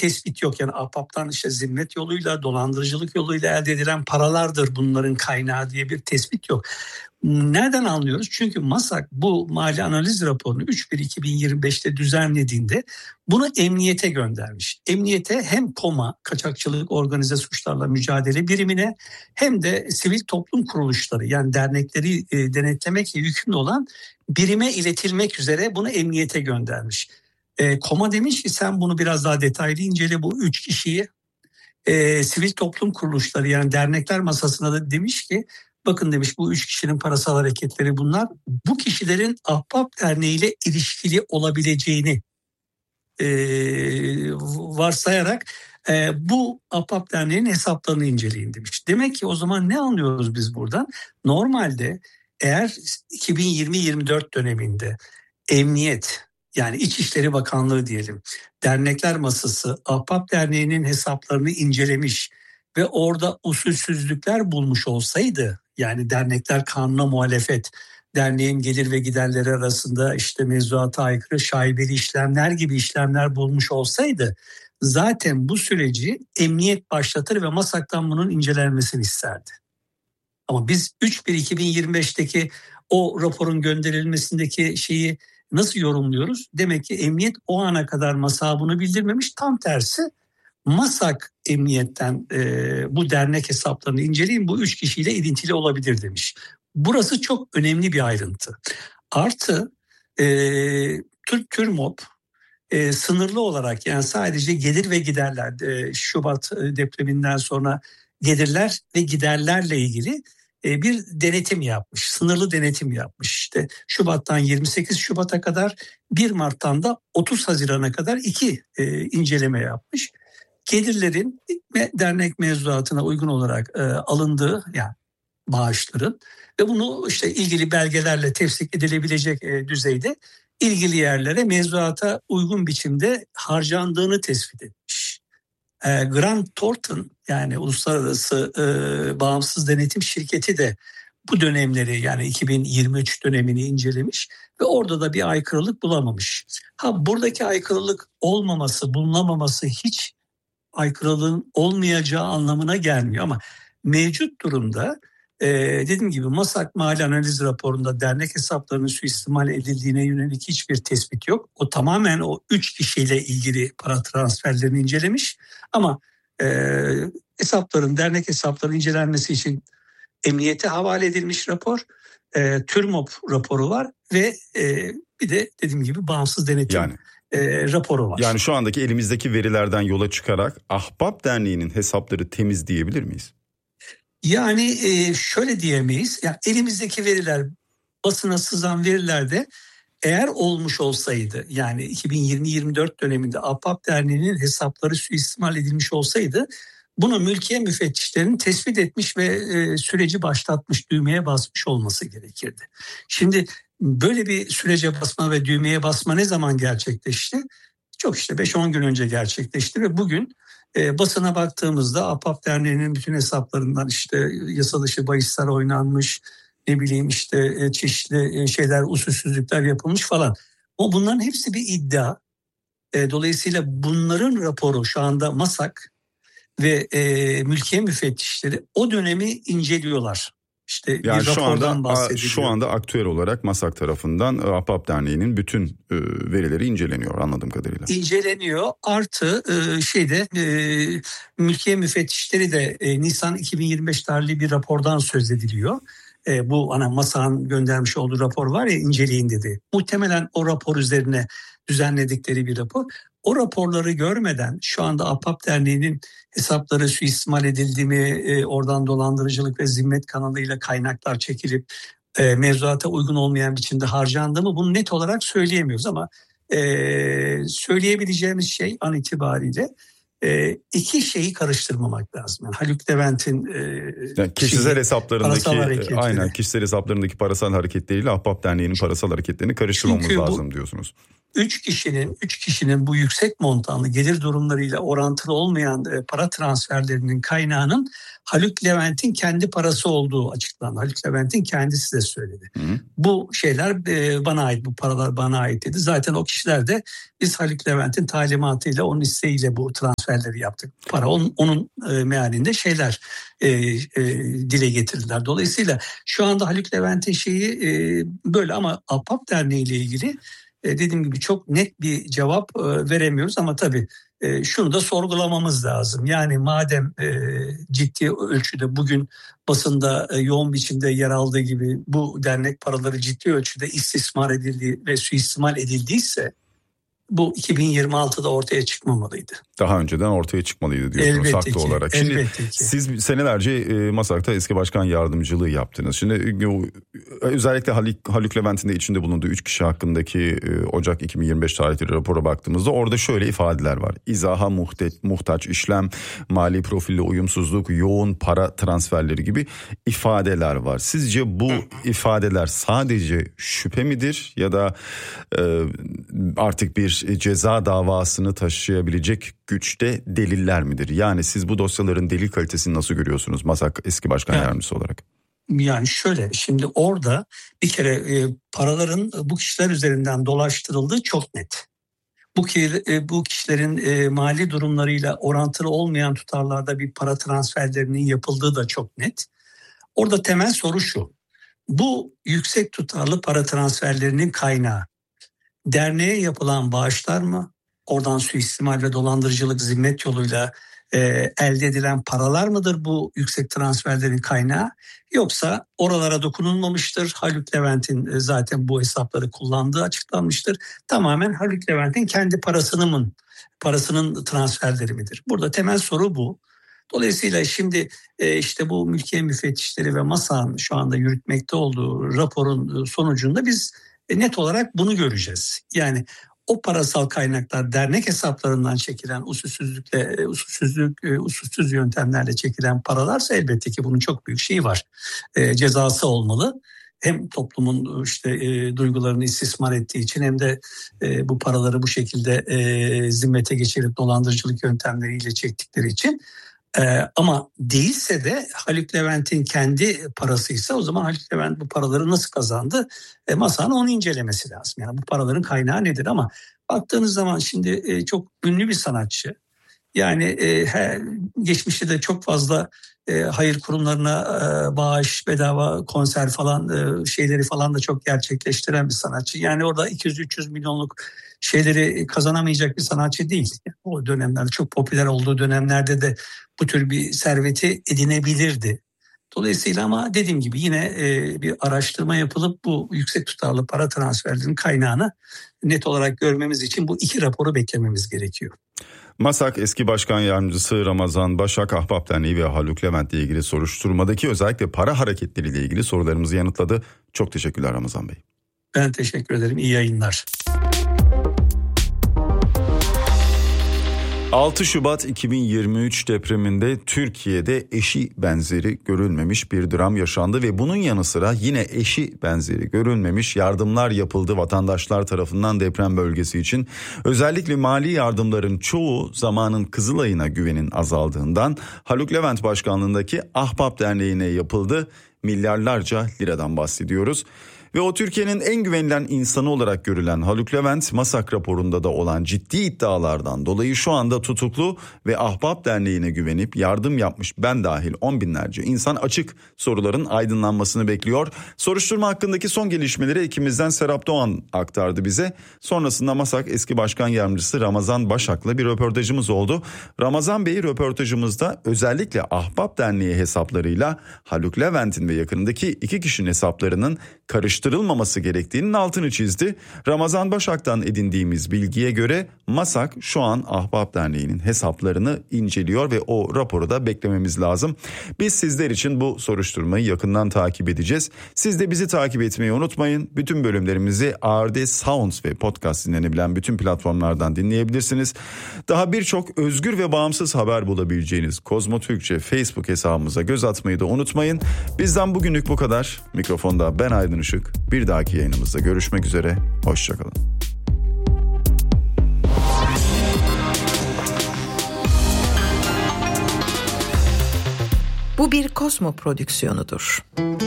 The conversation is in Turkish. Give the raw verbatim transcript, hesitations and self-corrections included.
tespit yok. Yani Ahbap'tan işte zimmet yoluyla, dolandırıcılık yoluyla elde edilen paralardır bunların kaynağı diye bir tespit yok. Nereden anlıyoruz? Çünkü MASAK bu mali analiz raporunu üç bir iki bin yirmi beşte düzenlediğinde bunu emniyete göndermiş. Emniyete hem KOMA, Kaçakçılık Organize Suçlarla Mücadele Birimine, hem de sivil toplum kuruluşları yani dernekleri e, denetlemekle yükümlü olan birime iletilmek üzere bunu emniyete göndermiş. E, KOMA demiş ki sen bunu biraz daha detaylı incele, bu üç kişiyi. E, sivil toplum kuruluşları yani dernekler masasına da demiş ki bakın demiş bu üç kişinin parasal hareketleri bunlar. Bu kişilerin Ahbap Derneği ile ilişkili olabileceğini e, varsayarak e, bu Ahbap Derneği'nin hesaplarını inceleyin demiş. Demek ki o zaman ne anlıyoruz biz buradan? Normalde eğer iki bin yirmi yirmi dört döneminde emniyet yani İçişleri Bakanlığı diyelim dernekler masası Ahbap Derneği'nin hesaplarını incelemiş ve orada usulsüzlükler bulmuş olsaydı yani dernekler kanuna muhalefet, derneğin gelir ve giderleri arasında işte mevzuata aykırı şaibeli işlemler gibi işlemler bulmuş olsaydı zaten bu süreci emniyet başlatır ve MASAK'tan bunun incelenmesini isterdi. Ama biz üç bir iki bin yirmi beşteki o raporun gönderilmesindeki şeyi nasıl yorumluyoruz? Demek ki emniyet o ana kadar MASAK'a bunu bildirmemiş. Tam tersi MASAK emniyetten e, bu dernek hesaplarını inceleyin bu üç kişiyle ilintili olabilir demiş. Burası çok önemli bir ayrıntı. Artı e, Türk TÜRMOP e, sınırlı olarak yani sadece gelir ve giderler e, Şubat depreminden sonra gelirler ve giderlerle ilgili e, bir denetim yapmış. Sınırlı denetim yapmış. İşte Şubat'tan yirmi sekiz Şubat'a kadar bir Mart'tan da otuz Haziran'a kadar iki e, inceleme yapmış. Gelirlerin dernek mevzuatına uygun olarak e, alındığı yani bağışların ve bunu işte ilgili belgelerle tefsik edilebilecek e, düzeyde ilgili yerlere mevzuata uygun biçimde harcandığını tespit etmiş. E, Grant Thornton yani uluslararası e, bağımsız denetim şirketi de bu dönemleri yani iki bin yirmi üç dönemini incelemiş ve orada da bir aykırılık bulamamış. Ha buradaki aykırılık olmaması, bulunamaması hiç aykırılığın olmayacağı anlamına gelmiyor ama mevcut durumda e, dediğim gibi MASAK mali analiz raporunda dernek hesaplarının suistimal edildiğine yönelik hiçbir tespit yok. O tamamen o üç kişiyle ilgili para transferlerini incelemiş ama e, hesapların dernek hesaplarının incelenmesi için emniyete havale edilmiş rapor, e, TÜRMOP raporu var ve e, bir de dediğim gibi bağımsız denetim yani. E, raporu var. Yani şu andaki elimizdeki verilerden yola çıkarak Ahbap Derneği'nin hesapları temiz diyebilir miyiz? Yani e, şöyle diyemeyiz. Yani elimizdeki veriler, basına sızan verilerde eğer olmuş olsaydı yani iki bin yirmi yirmi dört döneminde Ahbap Derneği'nin hesapları suistimal edilmiş olsaydı bunu mülkiye müfettişlerinin tespit etmiş ve e, süreci başlatmış, düğmeye basmış olması gerekirdi. Şimdi böyle bir sürece basma ve düğmeye basma ne zaman gerçekleşti? Çok işte beş on gün önce gerçekleşti ve bugün e, basına baktığımızda Ahbap Derneği'nin bütün hesaplarından işte yasa dışı bahisler oynanmış, ne bileyim işte e, çeşitli e, şeyler, usulsüzlükler yapılmış falan. Ama bunların hepsi bir iddia. E, dolayısıyla bunların raporu şu anda MASAK ve e, mülkiye müfettişleri o dönemi inceliyorlar. İşte yani bir şu anda şu anda aktüel olarak MASAK tarafından Ahbap Derneği'nin bütün e, verileri inceleniyor anladığım kadarıyla. İnceleniyor. Artı e, şeyde e, mülkiye müfettişleri de e, Nisan iki bin yirmi beş tarihli bir rapordan söz ediliyor. E, bu ana MASAK'ın göndermiş olduğu rapor var ya, inceleyin dedi. Muhtemelen o rapor üzerine düzenledikleri bir rapor. O raporları görmeden şu anda Ahbap Derneği'nin hesapları suistimal edildi mi, e, oradan dolandırıcılık ve zimmet kanalıyla kaynaklar çekilip e, mevzuata uygun olmayan biçimde harcandı mı, bunu net olarak söyleyemiyoruz ama e, söyleyebileceğimiz şey an itibariyle e, iki şeyi karıştırmamak lazım. Yani Haluk Levent'in e, yani kişisel şeyi, hesaplarındaki aynen kişisel hesaplarındaki parasal hareketleriyle Ahbap Derneği'nin parasal hareketlerini karıştırmamız Çünkü lazım bu, diyorsunuz. üç kişinin üç kişinin bu yüksek montanlı gelir durumlarıyla orantılı olmayan e, para transferlerinin kaynağının Haluk Levent'in kendi parası olduğu açıklandı. Haluk Levent'in kendisi de söyledi. Hı. Bu şeyler e, bana ait, bu paralar bana ait dedi. Zaten o kişiler de biz Haluk Levent'in talimatıyla, onun isteğiyle bu transferleri yaptık. Para onun, onun e, mealinde şeyler e, e, dile getirdiler. Dolayısıyla şu anda Haluk Levent'in şeyi e, böyle, ama Ahbap Derneği ile ilgili e, dediğim gibi çok net bir cevap e, veremiyoruz, ama tabii e, şunu da sorgulamamız lazım. Yani madem e, ciddi ölçüde bugün basında e, yoğun biçimde yer aldığı gibi bu dernek paraları ciddi ölçüde istismar edildi ve suistimal edildiyse, bu iki bin yirmi altıda ortaya çıkmamalıydı. Daha önceden ortaya çıkmalıydı diyorsunuz, elbette haklı ki, olarak. Şimdi elbette ki. Siz senelerce e, MASAK'ta eski başkan yardımcılığı yaptınız. Şimdi e, özellikle Haluk, Haluk Levent'in de içinde bulunduğu üç kişi hakkındaki e, Ocak iki bin yirmi beş tarihli rapora baktığımızda orada şöyle ifadeler var. İzaha muhte, muhtaç işlem, mali profille uyumsuzluk, yoğun para transferleri gibi ifadeler var. Sizce bu ifadeler sadece şüphe midir ya da e, artık bir ceza davasını taşıyabilecek güçte deliller midir? Yani siz bu dosyaların delil kalitesini nasıl görüyorsunuz MASAK eski başkan yani, yardımcısı olarak? Yani şöyle, şimdi orada bir kere e, paraların bu kişiler üzerinden dolaştırıldığı çok net. Bu, ki, e, bu kişilerin e, mali durumlarıyla orantılı olmayan tutarlarda bir para transferlerinin yapıldığı da çok net. Orada temel soru şu: bu yüksek tutarlı para transferlerinin kaynağı derneğe yapılan bağışlar mı? Oradan suistimal ve dolandırıcılık, zimmet yoluyla e, elde edilen paralar mıdır bu yüksek transferlerin kaynağı? Yoksa oralara dokunulmamıştır. Haluk Levent'in e, zaten bu hesapları kullandığı açıklanmıştır. Tamamen Haluk Levent'in kendi parasının parasının transferleri midir? Burada temel soru bu. Dolayısıyla şimdi e, işte bu mülkiye müfettişleri ve MASAK'ın şu anda yürütmekte olduğu raporun sonucunda biz e, net olarak bunu göreceğiz. Yani o parasal kaynaklar dernek hesaplarından çekilen usulsüzlükle, usulsüzlük, usulsüz yöntemlerle çekilen paralarsa elbette ki bunun çok büyük şeyi var. E, cezası olmalı. Hem toplumun işte e, duygularını istismar ettiği için, hem de e, bu paraları bu şekilde e, zimmete geçirip dolandırıcılık yöntemleriyle çektikleri için. Ee, ama değilse de Haluk Levent'in kendi parasıysa, o zaman Haluk Levent bu paraları nasıl kazandı? E, MASAK'ın onu incelemesi lazım. Yani bu paraların kaynağı nedir? Ama baktığınız zaman şimdi e, çok ünlü bir sanatçı. Yani e, he, geçmişte de çok fazla e, hayır kurumlarına e, bağış, bedava konser falan e, şeyleri falan da çok gerçekleştiren bir sanatçı. Yani orada iki yüz üç yüz milyonluk şeyleri kazanamayacak bir sanatçı değil. O dönemlerde, çok popüler olduğu dönemlerde de bu tür bir serveti edinebilirdi. Dolayısıyla, ama dediğim gibi yine e, bir araştırma yapılıp bu yüksek tutarlı para transferlerinin kaynağını net olarak görmemiz için bu iki raporu beklememiz gerekiyor. MASAK eski başkan yardımcısı Ramazan Başak, Ahbap Derneği ve Haluk Levent'le ilgili soruşturmadaki özellikle para hareketleriyle ilgili sorularımızı yanıtladı. Çok teşekkürler Ramazan Bey. Ben teşekkür ederim. İyi yayınlar. altı Şubat iki bin yirmi üç depreminde Türkiye'de eşi benzeri görülmemiş bir dram yaşandı ve bunun yanı sıra yine eşi benzeri görülmemiş yardımlar yapıldı vatandaşlar tarafından deprem bölgesi için. Özellikle mali yardımların çoğu zamanın Kızılay'ına güvenin azaldığından Haluk Levent başkanlığındaki Ahbap Derneği'ne yapıldı. Milyarlarca liradan bahsediyoruz. Ve o Türkiye'nin en güvenilen insanı olarak görülen Haluk Levent, MASAK raporunda da olan ciddi iddialardan dolayı şu anda tutuklu ve Ahbap Derneği'ne güvenip yardım yapmış ben dahil on binlerce insan açık soruların aydınlanmasını bekliyor. Soruşturma hakkındaki son gelişmeleri ekibimizden Serap Doğan aktardı bize. Sonrasında MASAK eski başkan yardımcısı Ramazan Başak'la bir röportajımız oldu. Ramazan Bey röportajımızda özellikle Ahbap Derneği hesaplarıyla Haluk Levent'in ve yakınındaki iki kişinin hesaplarının karıştırılmaması gerektiğinin altını çizdi. Ramazan Başak'tan edindiğimiz bilgiye göre MASAK şu an Ahbap Derneği'nin hesaplarını inceliyor ve o raporu da beklememiz lazım. Biz sizler için bu soruşturmayı yakından takip edeceğiz. Siz de bizi takip etmeyi unutmayın. Bütün bölümlerimizi A R D Sounds ve podcast dinlenebilen bütün platformlardan dinleyebilirsiniz. Daha birçok özgür ve bağımsız haber bulabileceğiniz Kozmo Türkçe Facebook hesabımıza göz atmayı da unutmayın. Bizden bugünlük bu kadar. Mikrofonda ben Aydın Işık. Bir dahaki yayınımızda görüşmek üzere. Hoşçakalın. Bu bir Kozmo prodüksiyonudur.